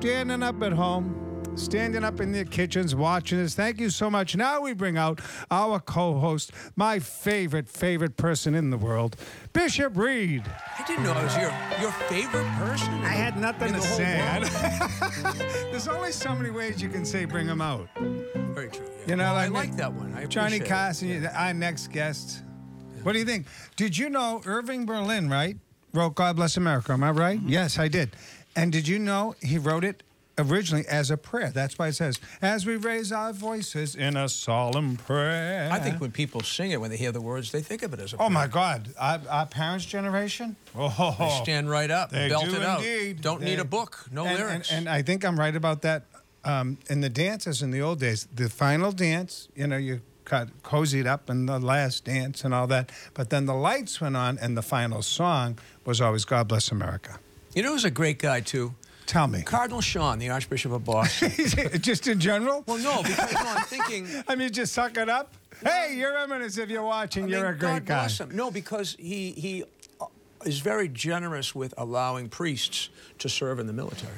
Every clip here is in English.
standing up at home, standing up in their kitchens, watching this. Thank you so much. Now we bring out our co-host, my favorite person in the world, Bishop Reed. I didn't know I was your favorite person. I had nothing to the whole say. There's only so many ways you can say bring them out. Very true. Yeah. You know, well, I mean, like that one. Johnny appreciate Carson, it. Yeah. our next guest. What do you think? Did you know Irving Berlin, right? Wrote God Bless America, am I right? Mm-hmm. Yes, I did. And did you know he wrote it originally as a prayer? That's why it says, as we raise our voices in a solemn prayer. I think when people sing it, when they hear the words, they think of it as a Oh, my prayer. God. Our parents' generation? Oh, They stand right up, they belt do it out. indeed. Don't need a book, no lyrics. And I think I'm right about that. In the dances in the old days, the final dance, you know, you got cozied up in the last dance and all that. But then the lights went on, and the final song was always God Bless America. You know who's a great guy, too? Tell me. Cardinal Sean, the Archbishop of Boston. Just in general? Well, no, because I'm thinking... I mean, just suck it up? Hey, Your Eminence, if you're watching, you're a great God guy. bless him. No, because he is very generous with allowing priests to serve in the military.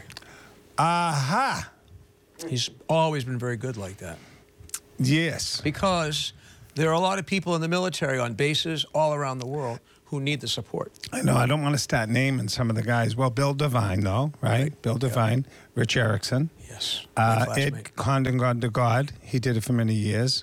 Aha. He's always been very good like that. Yes. Because there are a lot of people in the military on bases all around the world who need the support. I know. I don't want to start naming some of the guys. Well, Bill Devine, though, right? Bill Devine, Rich Erickson. Yes. My classmate. Ed Condon God to God. He did it for many years.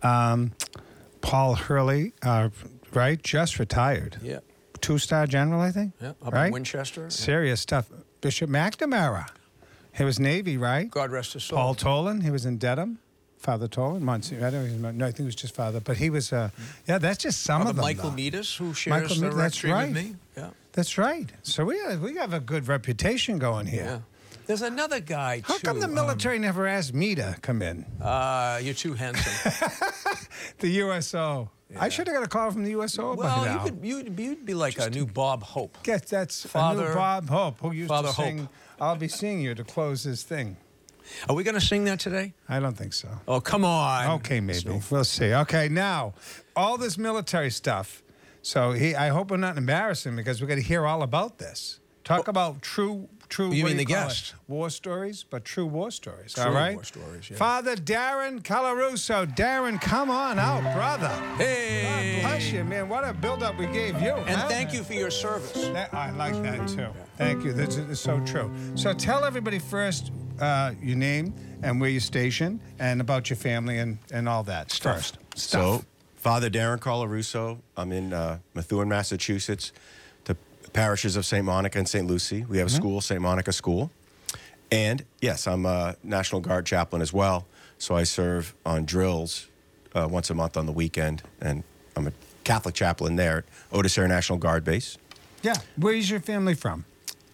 Paul Hurley, right? Just retired. Yeah. 2-star general, I think. Yeah. Up right? in Winchester. Serious stuff. Bishop McNamara. He was Navy, right? God rest his soul. Paul Tolan. He was in Dedham. Father Tolan. Monsignor. I don't even know. I think it was just Father. But he was, yeah, that's just some of them. Michael though. Meadus, who shares the That's rectory right. with me. Yeah. That's right. So we have a good reputation going here. Yeah. There's another guy, too. How come the military never asked me to come in? You're too handsome. The USO. Yeah. I should have got a call from the USO by Well, now. you'd be like a new Bob Hope. Guess that's Father- a new Bob Hope who used Father to sing, Hope. I'll be seeing you to close this thing. Are we going to sing that today? I don't think so. Oh, come on. Okay, maybe. We'll see. Okay, now, all this military stuff. So I hope we're not embarrassing because we're going to hear all about this. Talk about true. You what mean do the call guest? it? War stories, but true war stories. True all right? war stories, yeah. Father Darren Colarusso. Darren, come on out, brother. Hey. God bless you, man. What a build-up we gave you. And thank you for your service. I like that, too. Thank you. This is so true. So tell everybody first your name and where you're stationed and about your family and all that first. So, Father Darren Colarusso. I'm in Methuen, Massachusetts, the parishes of St. Monica and St. Lucie. We have a school, St. Monica School. And, yes, I'm a National Guard chaplain as well. So I serve on drills once a month on the weekend. And I'm a Catholic chaplain there at Otis Air National Guard Base. Yeah. Where's your family from?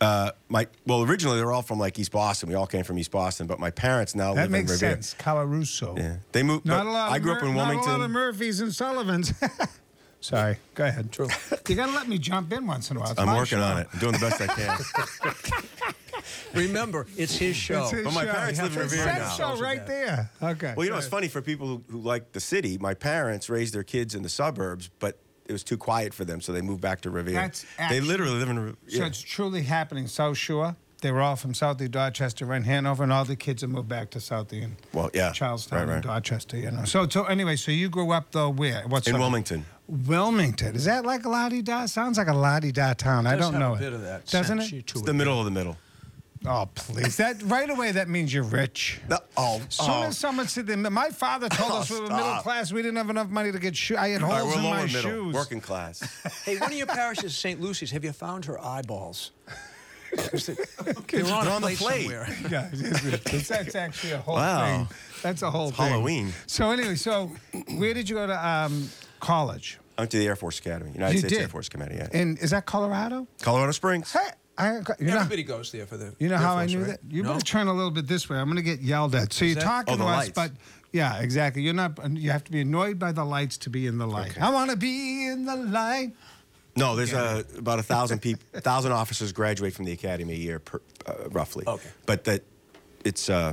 Well, originally they were all from like East Boston. We all came from East Boston, but my parents now live in That Revere. makes sense. Colarusso. Yeah, they moved. Not but a lot. I grew up in Wilmington. Not a lot of Murphys and Sullivans. Sorry. Go ahead. True. You got to let me jump in once in a while. It's I'm my working show. on it. I'm doing the best I can. Remember, it's his show. It's his But my show. parents live in It's Revere that now. show right there. Okay. Well, you know, it's funny for people who like the city. My parents raised their kids in the suburbs, but it was too quiet for them, so they moved back to Revere. That's They actually- literally live in Revere. So it's truly happening. South Shore. They were all from Southie, Dorchester, and Hanover, and all the kids have moved back to Southie and Well, yeah. Charlestown Right, and right. Dorchester. You know. So anyway, so you grew up though where? What's In up? Wilmington. Wilmington. Is that like a la-di-da? Sounds like a la-di-da town. I Does don't have know a it. bit of that Doesn't sense it? to It's the middle of the middle. Oh, please. That right away, that means you're rich. As soon as someone said that, my father told us we were middle stop. class. We didn't have enough money to get shoes. I had All right, holes we're in lower my middle, shoes. working class. Hey, one of your parishes, St. Lucy's, have you found her eyeballs? They're on the plate. somewhere. Yeah, that's actually a whole Wow. thing. That's a whole It's thing. Halloween. So anyway, where did you go to college? I went to the Air Force Academy, United You States did? Air Force Academy. Yeah. And is that Colorado? Colorado Springs. Hey, you know, Everybody goes there for the. you know Air how Force, I knew right? that? You No? better turn a little bit this way. I'm going to get yelled at. So you're that- talking Oh, the to us, lights. but yeah, exactly. You're not. You have to be annoyed by the lights to be in the light. Okay. I want to be in the light. No, there's about 1,000 people, 1,000 officers graduate from the academy a year, roughly. Okay. But it's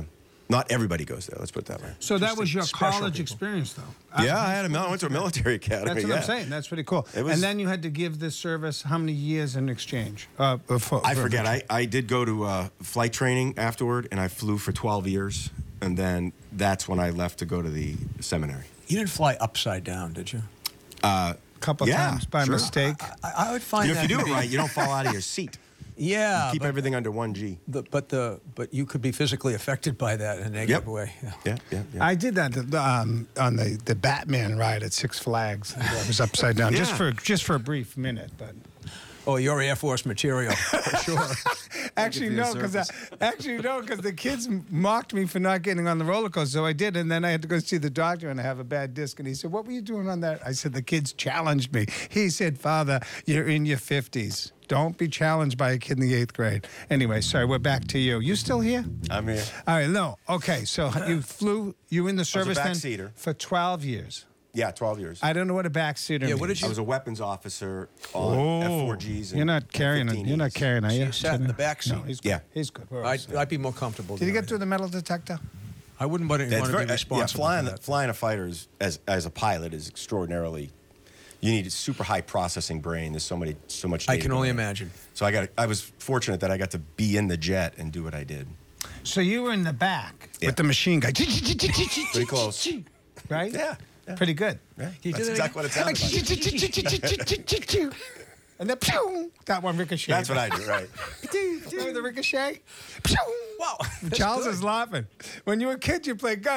Not everybody goes there. Let's put it that way. So that was your special college people. experience, though. Yeah, I went to a military academy. That's what yeah. I'm saying. That's pretty cool. It was- And then you had to give this service how many years in exchange? I forget. I did go to flight training afterward, and I flew for 12 years, and then that's when I left to go to the seminary. You didn't fly upside down, did you? A couple Yeah, times by sure. mistake. I would find You know, if that you do to it be- right, you don't fall out of your seat. Yeah, Keep but, everything under 1G. but you could be physically affected by that in a negative Yep. way. Yeah. Yeah. I did that on the Batman ride at Six Flags. I was upside down Yeah. just for a brief minute, but Oh, you're Air Force material for sure. actually no, because the kids mocked me for not getting on the roller coaster, so I did, and then I had to go see the doctor and I have a bad disc, and he said, "What were you doing on that?" I said, "The kids challenged me." He said, "Father, you're in your 50s. Don't be challenged by a kid in the 8th grade." Anyway, sorry, we're back to you. You still here? I'm here. All right, no. Okay, so you in the service then backseater. for 12 years. Yeah, 12 years. I don't know what a backseater means. Yeah, what did I you? was a weapons officer on F4Gs. You're not carrying it. You're not carrying it. So are you you? sat in the back seat. No, he's good. Yeah. He's good. We're all set. I'd be more comfortable. Did you doing get through the metal detector? I wouldn't want to That's be responsible flying, for that. flying a fighter as a pilot is extraordinarily. You need a super high processing brain. There's so much. I data can only going on. imagine. So I was fortunate that I got to be in the jet and do what I did. So you were in the back Yeah. with the machine gun. Pretty close. Right? Yeah. Pretty good. Yeah, You that's did it exactly what it sounded like. And then pew, that one ricochet. That's what I do, right? Remember the ricochet? Pew. Wow. Charles is laughing. When you were a kid, you played guns.